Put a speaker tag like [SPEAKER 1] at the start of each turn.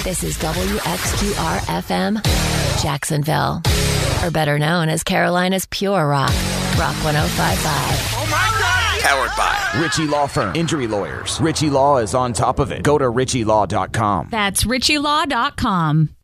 [SPEAKER 1] This is WXQR-FM, Jacksonville. Or better known as Carolina's Pure Rock. Rock 105.5.
[SPEAKER 2] Oh my God!
[SPEAKER 3] Powered by
[SPEAKER 4] Ritchie Law Firm. Injury lawyers. Ritchie Law is on top of it. Go to ritchielaw.com.
[SPEAKER 5] That's ritchielaw.com.